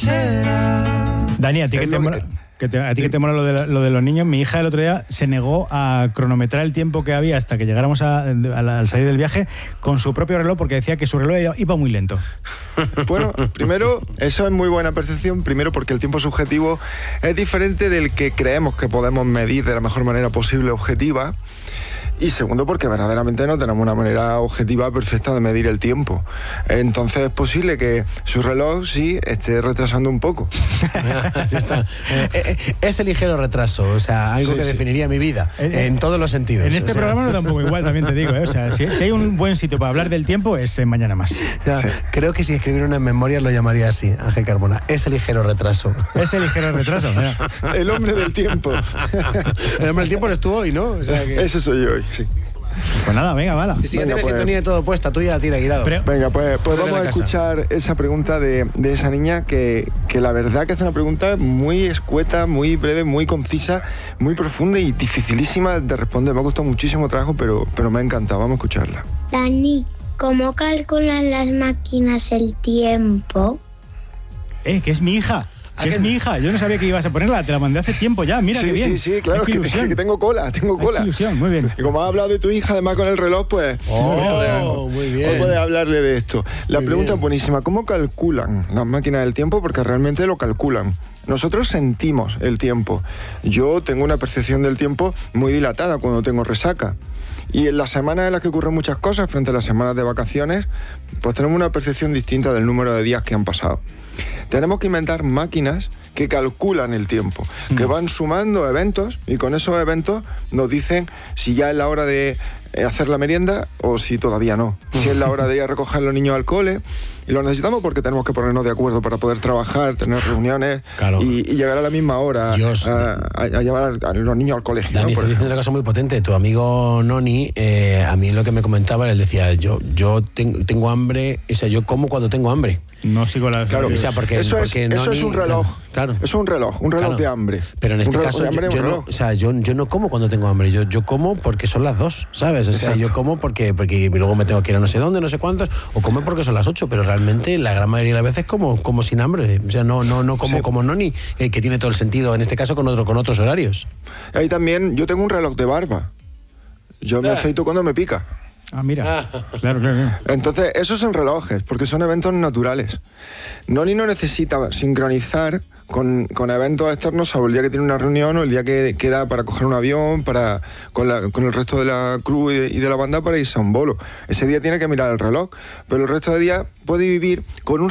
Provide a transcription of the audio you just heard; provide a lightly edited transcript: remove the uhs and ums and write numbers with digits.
borrachera. Dani, a ti que te mola lo de los niños, mi hija el otro día se negó a cronometrar el tiempo que había hasta que llegáramos al salir del viaje con su propio reloj, porque decía que su reloj iba muy lento. Bueno, primero, eso es muy buena percepción, primero porque el tiempo subjetivo es diferente del que creemos que podemos medir de la mejor manera posible objetiva. Y segundo, porque verdaderamente no tenemos una manera objetiva perfecta de medir el tiempo. Entonces es posible que su reloj sí esté retrasando un poco. Así está. Ese ligero retraso, o sea, algo que definiría mi vida, en todos los sentidos. En este programa nos da un poco igual, también te digo, ¿eh? O sea, si hay un buen sitio para hablar del tiempo es en Mañana Más. Ya, sí. Creo que si escribiera una en memorias lo llamaría así, Ángel Carmona. Ese ligero retraso. Ese ligero retraso, mira. El hombre del tiempo. El hombre del tiempo eres tú hoy, ¿no? O sea que... Ese soy yo hoy, sí. Pues nada, venga, vale. Si ya tienes sintonía de todo puesta, tú ya tira guirado. Venga, pues vamos a escuchar esa pregunta de esa niña que la verdad que hace una pregunta muy escueta, muy breve, muy concisa, muy profunda y dificilísima de responder. Me ha costado muchísimo trabajo, pero me ha encantado. Vamos a escucharla. Dani, ¿cómo calculan las máquinas el tiempo? Que es mi hija. Es mi hija, yo no sabía que ibas a ponerla, te la mandé hace tiempo ya, mira sí, qué bien. Sí, claro, que tengo cola. Qué ilusión, muy bien. Y como has hablado de tu hija, además con el reloj, pues... muy bien. Hoy puedes hablarle de esto. La pregunta es buenísima, ¿cómo calculan las máquinas del tiempo? Porque realmente lo calculan. Nosotros sentimos el tiempo. Yo tengo una percepción del tiempo muy dilatada cuando tengo resaca. Y en las semanas en las que ocurren muchas cosas, frente a las semanas de vacaciones, pues tenemos una percepción distinta del número de días que han pasado. Tenemos que inventar máquinas que calculan el tiempo, que van sumando eventos y con esos eventos nos dicen si ya es la hora de hacer la merienda o si todavía no. Si es la hora de ir a recoger a los niños al cole. Y lo necesitamos porque tenemos que ponernos de acuerdo para poder trabajar, tener reuniones y llegar a la misma hora a llevar a los niños al colegio. Dani, estás diciendo una cosa muy potente. Tu amigo Noni, a mí lo que me comentaba, él decía, yo tengo hambre, o sea, yo como cuando tengo hambre. No sigo la... Claro, o sea, porque eso Noni, es un reloj. Claro. Eso es un reloj de hambre. Pero en este caso yo no como cuando tengo hambre, yo como porque son las 2, ¿sabes? O sea, yo como porque luego me tengo que ir a no sé dónde, no sé cuántos, o como porque son las 8, pero realmente la gran mayoría de las veces como sin hambre. O sea, no como como Noni, que tiene todo el sentido, en este caso con otros horarios. Ahí también, yo tengo un reloj de barba. Yo me afeito cuando me pica. Ah, mira. Claro. Entonces, esos son relojes, porque son eventos naturales. Noni no necesita sincronizar con eventos externos, salvo el día que tiene una reunión o el día que queda para coger un avión, con el resto de la crew y de la banda para irse a un bolo. Ese día tiene que mirar el reloj, pero el resto de días puede vivir con un